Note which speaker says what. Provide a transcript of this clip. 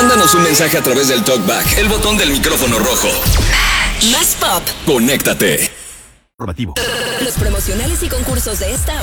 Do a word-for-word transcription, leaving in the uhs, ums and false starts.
Speaker 1: Mándanos un mensaje a través del TalkBack, el botón del micrófono rojo.
Speaker 2: Más pop.
Speaker 1: Conéctate.
Speaker 3: Informativo.
Speaker 2: Los promocionales y concursos de esta